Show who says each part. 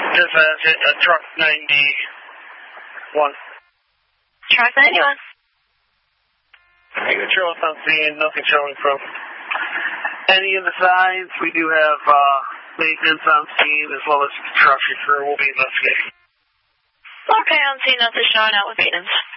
Speaker 1: Dispatch, truck 91.
Speaker 2: Truck 91.
Speaker 1: Negative control on scene, nothing showing from any of the sides. We do have maintenance on scene as well as construction crew will be investigating.
Speaker 2: Okay, on scene, nothing showing out with maintenance.